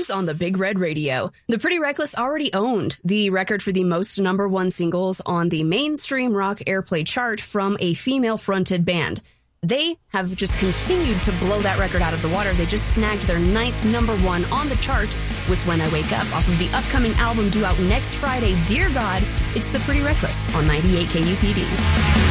news on the Big Red Radio. The Pretty Reckless already owned the record for the most number one singles on the mainstream rock airplay chart from a female-fronted band. They have just continued to blow that record out of the water. They just snagged their 9th number one on the chart with When I Wake Up off of the upcoming album due out next Friday, Dear God. It's the Pretty Reckless on 98 KUPD.